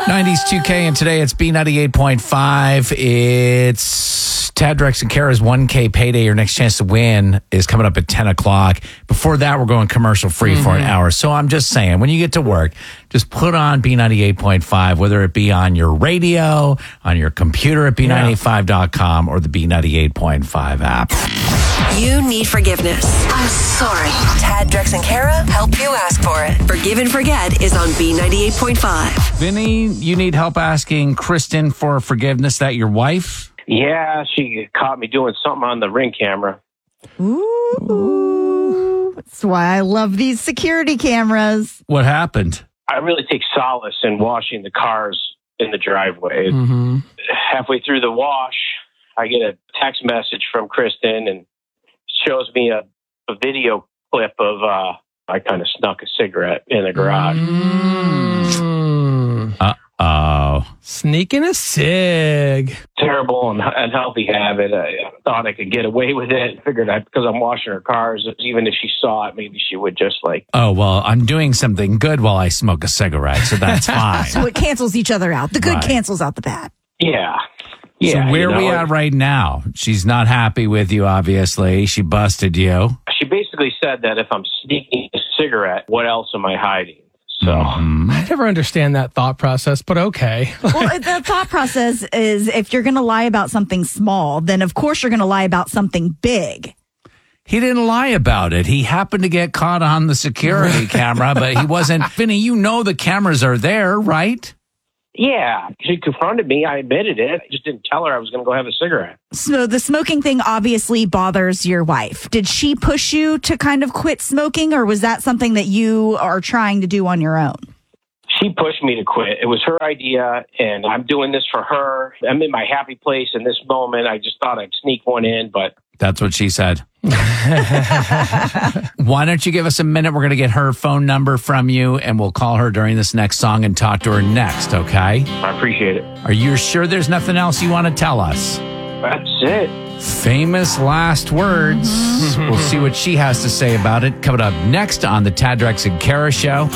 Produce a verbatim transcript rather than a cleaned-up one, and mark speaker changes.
Speaker 1: nineties two K, and today it's B ninety-eight point five. It's Tad, Drex, and Kara's one K payday. Your next chance to win is coming up at ten o'clock. Before that, we're going commercial free mm-hmm. for an hour. So I'm just saying, when you get to work, just put on B ninety-eight point five, whether it be on your radio, on your computer at B ninety-five dot com, or the B ninety-eight point five app.
Speaker 2: You need forgiveness. I'm sorry. Tad, Drex, and Kara help you ask for it. Forgive and Forget is on B ninety-eight point five.
Speaker 1: Vinny, you need help asking Kristen for forgiveness. That your wife?
Speaker 3: Yeah, she caught me doing something on the Ring camera.
Speaker 4: Ooh. That's why I love these security cameras.
Speaker 1: What happened?
Speaker 3: I really take solace in washing the cars in the driveway.
Speaker 1: Mm-hmm.
Speaker 3: Halfway through the wash, I get a text message from Kristen and shows me a, a video clip of uh, I kind of snuck a cigarette in the garage.
Speaker 5: Mm.
Speaker 1: Uh-oh.
Speaker 5: Sneaking a cig.
Speaker 3: Terrible and unhealthy habit. I thought I could get away with it. Figured I, because I'm washing her cars, even if she saw it, maybe she would just like...
Speaker 1: Oh, well, I'm doing something good while I smoke a cigarette, so that's fine.
Speaker 4: So it cancels each other out. The good
Speaker 1: Right.
Speaker 4: cancels out the bad.
Speaker 3: Yeah.
Speaker 1: So
Speaker 3: Yeah,
Speaker 1: where
Speaker 3: you
Speaker 1: are we
Speaker 3: know,
Speaker 1: at right now? She's not happy with you, obviously. She busted you.
Speaker 3: She basically said that if I'm sneaking a cigarette, what else am I hiding? So...
Speaker 1: Mhm.
Speaker 5: I never understand that thought process, but okay.
Speaker 4: Well, the thought process is if you're going to lie about something small, then of course you're going to lie about something big.
Speaker 1: He didn't lie about it. He happened to get caught on the security camera, but he wasn't. Vinny, you know the cameras are there, right?
Speaker 3: Yeah, she confronted me. I admitted it. I just didn't tell her I was going to go have a cigarette.
Speaker 4: So the smoking thing obviously bothers your wife. Did she push you to kind of quit smoking, or was that something that you are trying to do on your own?
Speaker 3: She pushed me to quit. It was her idea, and I'm doing this for her. I'm in my happy place in this moment. I just thought I'd sneak one in, but...
Speaker 1: That's what she said. Why don't you give us a minute? We're going to get her phone number from you, and we'll call her during this next song and talk to her next, okay?
Speaker 3: I appreciate it.
Speaker 1: Are you sure there's nothing else you want to tell us?
Speaker 3: That's it.
Speaker 1: Famous last words. We'll see what she has to say about it. Coming up next on the Tad, Drex, and Kara Show.